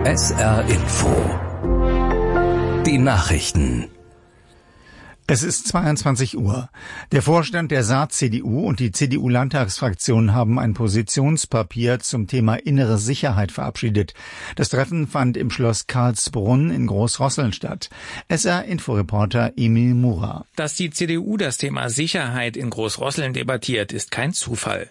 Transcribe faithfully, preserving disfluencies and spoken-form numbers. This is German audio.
S R Info. Die Nachrichten. Es ist zweiundzwanzig Uhr. Der Vorstand der Saat-C D U und die C D U-Landtagsfraktion haben ein Positionspapier zum Thema innere Sicherheit verabschiedet. Das Treffen fand im Schloss Karlsbrunn in Großrosseln statt. S R-Inforeporter Emil Mura. Dass die C D U das Thema Sicherheit in Großrosseln debattiert, ist kein Zufall.